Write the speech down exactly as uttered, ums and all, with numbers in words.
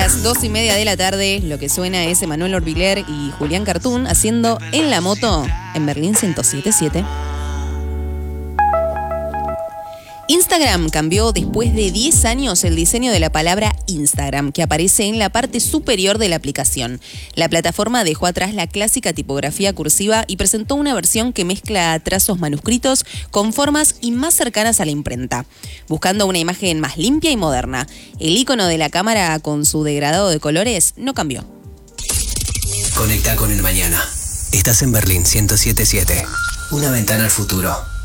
las dos y media de la tarde, lo que suena es Emanuel Orbiler y Julián Cartoon haciendo En la Moto en Berlín ciento siete punto siete. Instagram cambió después de diez años el diseño de la palabra Instagram, que aparece en la parte superior de la aplicación. La plataforma dejó atrás la clásica tipografía cursiva y presentó una versión que mezcla trazos manuscritos con formas y más cercanas a la imprenta, buscando una imagen más limpia y moderna. El icono de la cámara con su degradado de colores no cambió. Conecta con el mañana. Estás en Berlín ciento siete punto siete. Una ventana al futuro.